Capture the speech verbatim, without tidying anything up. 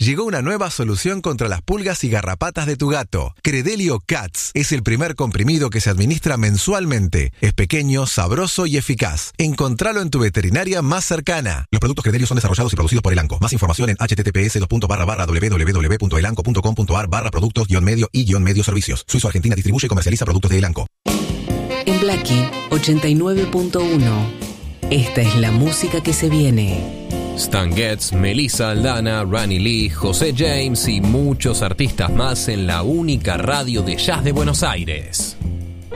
Llegó una nueva solución contra las pulgas y garrapatas de tu gato. Credelio Cats es el primer comprimido que se administra mensualmente. Es pequeño, sabroso y eficaz. Encontralo en tu veterinaria más cercana. Los productos Credelio son desarrollados y producidos por Elanco. Más información en https www.elanco.com.ar barra productos guión medio y guión medio servicios. Suizo Argentina distribuye y comercializa productos de Elanco. En Blackie ochenta y nueve punto uno. Esta es la música que se viene. Stan Getz, Melissa Aldana, Ronnie Lee, José James y muchos artistas más en la única radio de jazz de Buenos Aires.